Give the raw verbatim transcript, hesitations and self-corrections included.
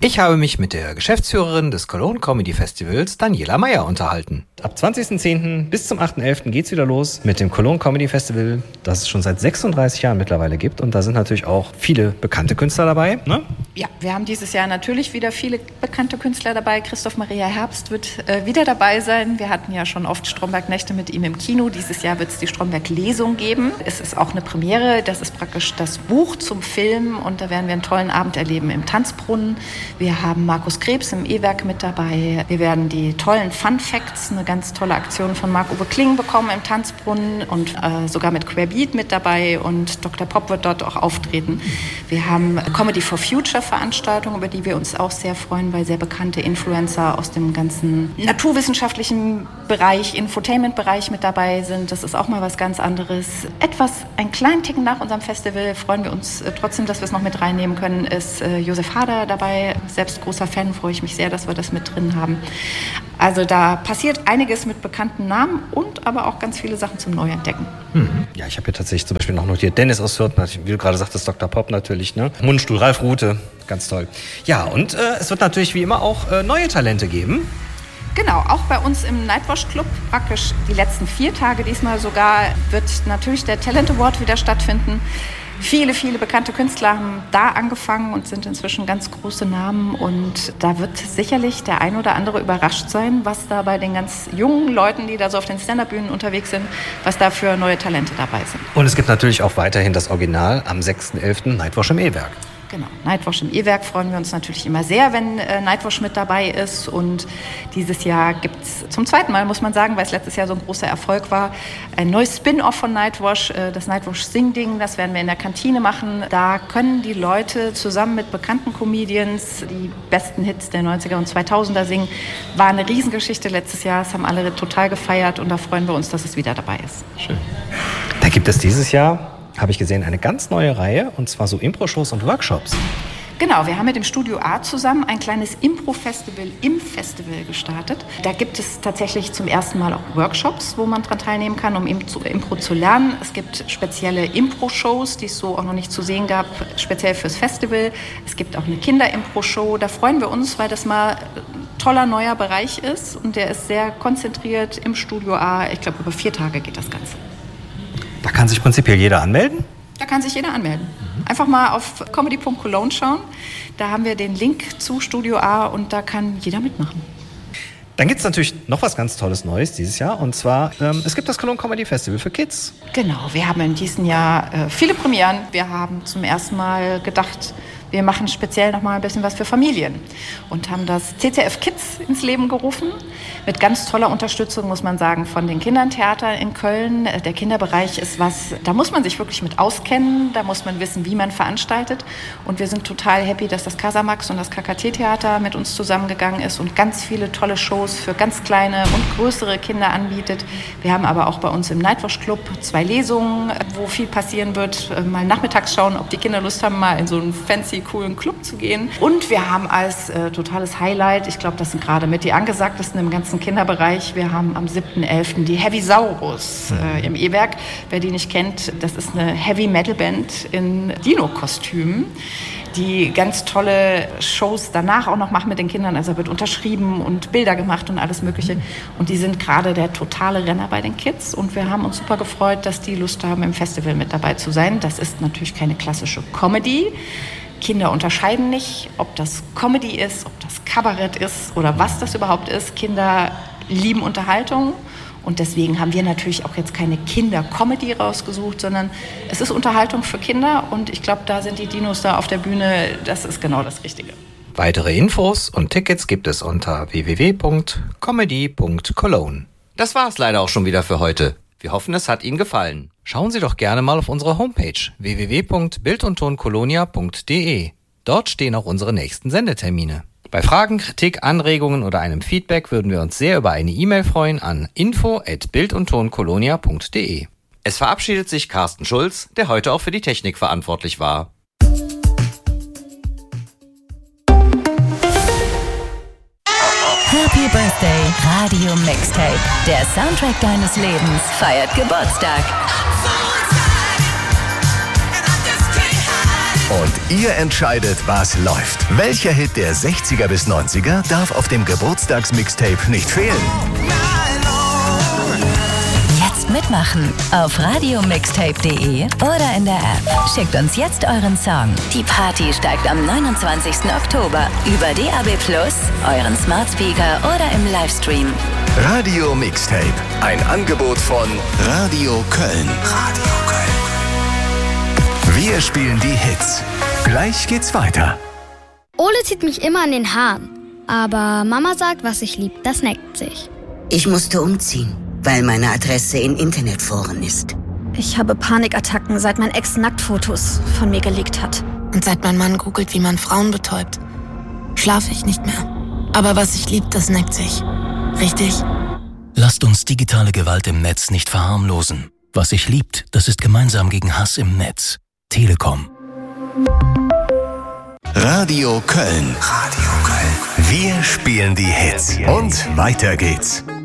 Ich habe mich mit der Geschäftsführerin des Cologne Comedy Festivals, Daniela Meyer, unterhalten. Ab zwanzigsten zehnten bis zum achten elften geht's wieder los mit dem Cologne Comedy Festival, das es schon seit sechsunddreißig Jahren mittlerweile gibt. Und da sind natürlich auch viele bekannte Künstler dabei, ne? Ja, wir haben dieses Jahr natürlich wieder viele bekannte Künstler dabei. Christoph Maria Herbst wird äh, wieder dabei sein. Wir hatten ja schon oft Stromberg-Nächte mit ihm im Kino. Dieses Jahr wird es die Stromberg-Lesung geben. Es ist auch eine Premiere. Das ist praktisch das Buch zum Film. Und da werden wir einen tollen Abend erleben im Tanzbrunnen. Wir haben Markus Krebs im E-Werk mit dabei. Wir werden die tollen Fun Facts, eine ganz tolle Aktion von Marc-Uwe Kling bekommen im Tanzbrunnen und äh, sogar mit Querbeat mit dabei. Und Doktor Pop wird dort auch auftreten. Wir haben Comedy for Future Veranstaltung, über die wir uns auch sehr freuen, weil sehr bekannte Influencer aus dem ganzen naturwissenschaftlichen Bereich, Infotainment-Bereich mit dabei sind. Das ist auch mal was ganz anderes. Etwas, ein kleinen Ticken nach unserem Festival freuen wir uns äh, trotzdem, dass wir es noch mit reinnehmen können, ist äh, Josef Hader dabei. Selbst großer Fan, freue ich mich sehr, dass wir das mit drin haben. Also da passiert einiges mit bekannten Namen und aber auch ganz viele Sachen zum Neuentdecken. Mhm. Ja, ich habe hier tatsächlich zum Beispiel noch notiert Dennis aus Fürth, wie du gerade sagtest, Doktor Pop natürlich, ne? Mundstuhl, Ralf Rute, ganz toll. Ja, und äh, es wird natürlich wie immer auch äh, neue Talente geben. Genau, auch bei uns im Nightwash Club, praktisch die letzten vier Tage diesmal sogar, wird natürlich der Talent Award wieder stattfinden. Viele, viele bekannte Künstler haben da angefangen und sind inzwischen ganz große Namen. Und da wird sicherlich der ein oder andere überrascht sein, was da bei den ganz jungen Leuten, die da so auf den Stand-Up-Bühnen unterwegs sind, was da für neue Talente dabei sind. Und es gibt natürlich auch weiterhin das Original am sechsten elften Nightwash im E-Werk. Genau, Nightwash im E-Werk freuen wir uns natürlich immer sehr, wenn äh, Nightwash mit dabei ist. Und dieses Jahr gibt es zum zweiten Mal, muss man sagen, weil es letztes Jahr so ein großer Erfolg war, ein neues Spin-Off von Nightwash, äh, das Nightwash Sing-Ding. Das werden wir in der Kantine machen. Da können die Leute zusammen mit bekannten Comedians die besten Hits der neunziger und zweitausender singen. War eine Riesengeschichte letztes Jahr, das haben alle total gefeiert und da freuen wir uns, dass es wieder dabei ist. Schön. Da gibt es dieses Jahr, habe ich gesehen, eine ganz neue Reihe, und zwar so Impro-Shows und Workshops. Genau, wir haben mit dem Studio A zusammen ein kleines Impro-Festival im Festival gestartet. Da gibt es tatsächlich zum ersten Mal auch Workshops, wo man dran teilnehmen kann, um Impro zu lernen. Es gibt spezielle Impro-Shows, die es so auch noch nicht zu sehen gab, speziell fürs Festival. Es gibt auch eine Kinder-Impro-Show. Da freuen wir uns, weil das mal ein toller neuer Bereich ist und der ist sehr konzentriert im Studio A. Ich glaube, über vier Tage geht das Ganze. Da kann sich prinzipiell jeder anmelden? Da kann sich jeder anmelden. Einfach mal auf comedy punkt cologne schauen. Da haben wir den Link zu Studio A und da kann jeder mitmachen. Dann gibt es natürlich noch was ganz Tolles Neues dieses Jahr. Und zwar, ähm, es gibt das Cologne Comedy Festival für Kids. Genau, wir haben in diesem Jahr äh, viele Premieren. Wir haben zum ersten Mal gedacht, wir machen speziell noch mal ein bisschen was für Familien und haben das C C F Kids ins Leben gerufen. Mit ganz toller Unterstützung, muss man sagen, von den Kinderntheatern in Köln. Der Kinderbereich ist was, da muss man sich wirklich mit auskennen, da muss man wissen, wie man veranstaltet. Und wir sind total happy, dass das Casamax und das K K T-Theater mit uns zusammengegangen ist und ganz viele tolle Shows für ganz kleine und größere Kinder anbietet. Wir haben aber auch bei uns im Nightwash Club zwei Lesungen, wo viel passieren wird. Mal nachmittags schauen, ob die Kinder Lust haben, mal in so einen fancy, coolen Club zu gehen. Und wir haben als äh, totales Highlight, ich glaube, das sind gerade mit die angesagtesten im ganzen Kinderbereich, wir haben am siebten elften die Heavysaurus äh, im E-Werk. Wer die nicht kennt, das ist eine Heavy-Metal-Band in Dino-Kostümen, die ganz tolle Shows danach auch noch machen mit den Kindern. Also wird unterschrieben und Bilder gemacht und alles Mögliche. Und die sind gerade der totale Renner bei den Kids. Und wir haben uns super gefreut, dass die Lust haben, im Festival mit dabei zu sein. Das ist natürlich keine klassische Comedy. Kinder unterscheiden nicht, ob das Comedy ist, ob das Kabarett ist oder was das überhaupt ist. Kinder lieben Unterhaltung. Und deswegen haben wir natürlich auch jetzt keine Kinder-Comedy rausgesucht, sondern es ist Unterhaltung für Kinder. Und ich glaube, da sind die Dinos da auf der Bühne, das ist genau das Richtige. Weitere Infos und Tickets gibt es unter w w w punkt comedy punkt cologne. Das war's leider auch schon wieder für heute. Wir hoffen, es hat Ihnen gefallen. Schauen Sie doch gerne mal auf unsere Homepage w w w punkt bild und ton colonia punkt d e. Dort stehen auch unsere nächsten Sendetermine. Bei Fragen, Kritik, Anregungen oder einem Feedback würden wir uns sehr über eine E-Mail freuen an info at bild und ton colonia punkt d e. Es verabschiedet sich Carsten Schulz, der heute auch für die Technik verantwortlich war. Happy Birthday, Radio Mixtape. Der Soundtrack deines Lebens feiert Geburtstag. Und ihr entscheidet, was läuft. Welcher Hit der sechziger bis neunziger darf auf dem Geburtstagsmixtape nicht fehlen? Jetzt mitmachen auf radiomixtape punkt de oder in der App. Schickt uns jetzt euren Song. Die Party steigt am neunundzwanzigsten Oktober über D A B plus, euren Smart Speaker oder im Livestream. Radio Mixtape. Ein Angebot von Radio Köln. Radio Köln. Wir spielen die Hits. Gleich geht's weiter. Ole zieht mich immer an den Haaren. Aber Mama sagt, was ich lieb, das neckt sich. Ich musste umziehen, weil meine Adresse in Internetforen ist. Ich habe Panikattacken, seit mein Ex Nacktfotos von mir gelegt hat. Und seit mein Mann googelt, wie man Frauen betäubt, schlafe ich nicht mehr. Aber was ich lieb, das neckt sich. Richtig? Lasst uns digitale Gewalt im Netz nicht verharmlosen. Was sich liebt, das ist gemeinsam gegen Hass im Netz. Telekom. Radio Köln. Radio Köln. Wir spielen die Hits. Und weiter geht's.